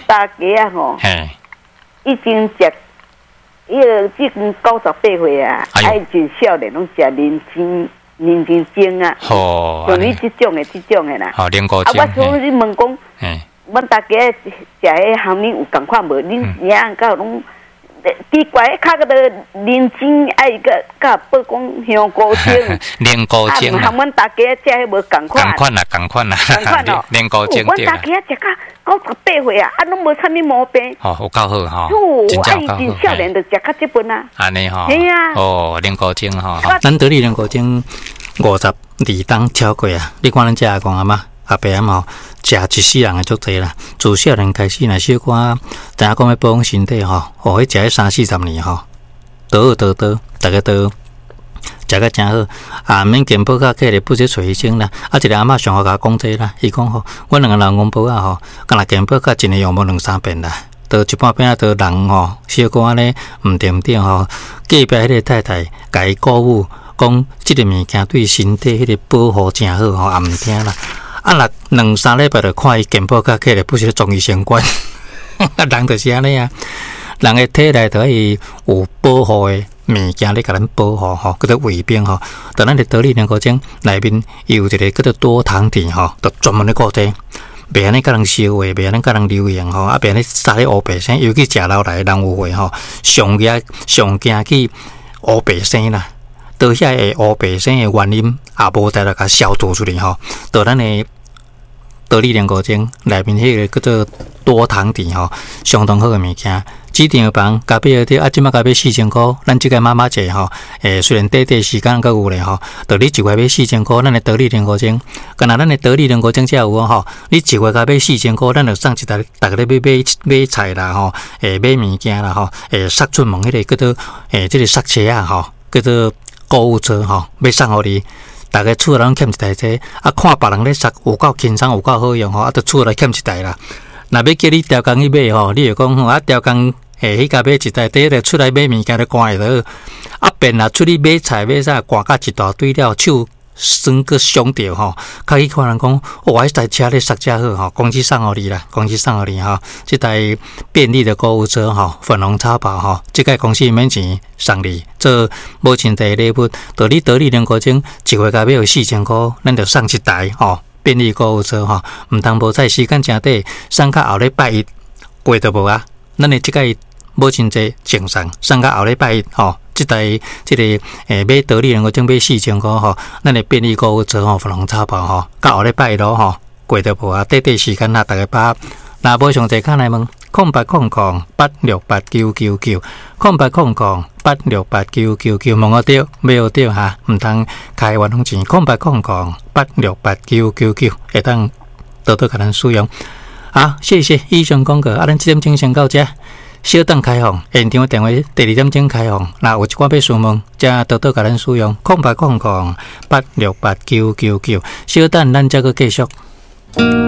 大家啊吼，已经食，这近98岁啊，爱真少年拢食人参精啊，像你这种的啦。 人工精。 我所以问讲，阮大家食迄项面有共款无？恁娘甲拢。奇怪，卡个的人参爱个甲报讲香菇精， 莲菇精啊，阮大家食迄无共款。 共款哦， 莲菇精对。阮大家食到98岁啊，拢无啥物毛病。 有够好真少年就食较这本啊。 安尼吼。 系啊。 莲菇精吼。 咱得利莲菇精52冬超过啊！你看咱遮阿公阿妈。阿伯阿嬷食一世人诶足济啦，自少年开始若小可，知影讲要保养身体吼，迄食迄30-40年吼，倒，大家倒，食个真好，啊免健保卡客咧不是找医生啦，啊一个阿嬷上好甲讲这啦，伊讲吼，阮两个人公婆啊吼，敢若健保卡一年用无2-3遍啦，倒一半边啊倒人吼，小可安尼毋对吼，隔壁迄个太太甲伊鼓舞，讲即个物件对身体迄个保护真好吼，也毋听啦。啊，若2-3礼拜就看伊健保卡起来，不是中医相关。人就是安尼啊，人的体内就伊有保护的物件咧，甲咱保护吼，叫做卫兵吼。在咱的得利莲菇精内面有一个叫做多糖体吼，就专门咧顾这，袂安尼甲人烧话，袂安尼甲人流行吼，啊，袂安尼杀咧乌白生，尤其食老来人有话吼，上惊去乌白生啦。倒遐个乌白生的原因也无再来甲消除出来吼，到咱的得利莲菇精内面迄个叫做多糖体吼，相当好的物件。指定的房加买的啊，即马加买4000块，咱即个妈妈节吼，虽然短时间阁有咧吼，到你一月买4000块，咱的得利莲菇精，干那咱的得利莲菇精才有吼，你一月加买4000块，咱就送一台，大家咧买菜啦吼，买物件啦吼，杀出门迄个叫做即个刹车啊吼，叫做购物车吼，要送互你，大家厝内拢欠一台车，啊，看别人咧杀有够轻松，有够好用吼，啊，就厝内欠一台啦。若要叫你调工去买吼，你就讲吼，啊，调工迄家买一台，第一个出来买物件就赶下倒，啊，变啦出去买菜买啥，赶甲一大堆了，手酸个伤着吼，较去看人讲，哇，迄台车咧刹车好吼，公司送互你啦，公司送互你吼，即台便利的购物车吼，粉红超跑吼，即个公司免钱送你，做无钱的礼物，到你得利莲菇精一月加买有4000块，咱就送一台吼。便利购物车吼，毋通无在时间真短，送到后礼拜一过都无啊！咱的即个无真济正送，送到后礼拜一吼，即个买得利莲菇精买4000块吼，咱的便利购物车吼，粉红超跑吼，到后礼拜一咯吼，过都无啊！短时间啊，大家把若无上济，看来问0800-8689990，0800-8689990，问我对，买我对哈，毋通开玩笑钱，0800-8689990，会当多多甲咱使用。好，谢谢以上广告，咱7点钟先到这，小等开放，现场电话第2点钟开放，若有一寡要询问，则多多甲咱使用，0800-8689990，小等咱再个继续。